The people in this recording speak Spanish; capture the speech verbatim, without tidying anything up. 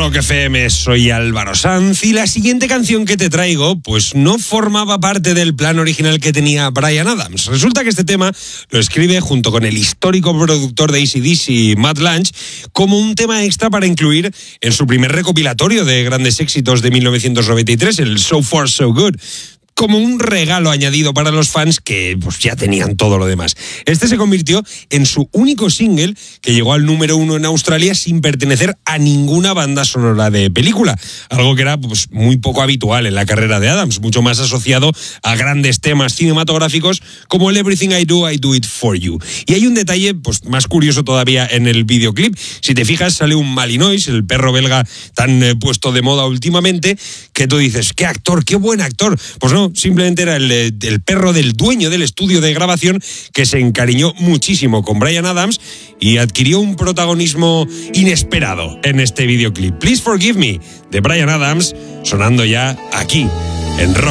Rock F M, soy Álvaro Sanz y la siguiente canción que te traigo pues no formaba parte del plan original que tenía Bryan Adams. Resulta que este tema lo escribe junto con el histórico productor de A C D C, Matt Lange, como un tema extra para incluir en su primer recopilatorio de grandes éxitos de mil novecientos noventa y tres, el So Far So Good, como un regalo añadido para los fans que pues, ya tenían todo lo demás. Este se convirtió en su único single que llegó al número uno en Australia sin pertenecer a ninguna banda sonora de película, algo que era pues, muy poco habitual en la carrera de Adams, mucho más asociado a grandes temas cinematográficos como el Everything I Do, I Do It For You. Y hay un detalle pues, más curioso todavía en el videoclip. Si te fijas, sale un Malinois, el perro belga tan eh, puesto de moda últimamente, que tú dices, ¡qué actor, qué buen actor! Pues no, simplemente era el, el perro del dueño del estudio de grabación que se encariñó muchísimo con Bryan Adams y adquirió un protagonismo inesperado en este videoclip. Please Forgive Me, de Bryan Adams, sonando ya aquí en Rock.